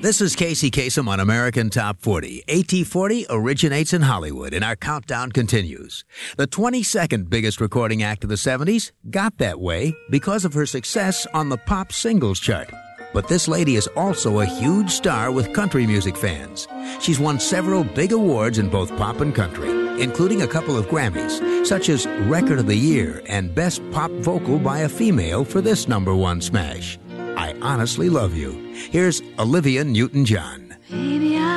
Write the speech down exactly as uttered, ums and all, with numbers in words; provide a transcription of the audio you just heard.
This is Casey Kasem on American Top forty. A T forty originates in Hollywood, and our countdown continues. The twenty-second biggest recording act of the seventies got that way because of her success on the pop singles chart. But this lady is also a huge star with country music fans. She's won several big awards in both pop and country, including a couple of Grammys, such as Record of the Year and Best Pop Vocal by a Female for this number one smash, I Honestly Love You. Here's Olivia Newton-John. Baby,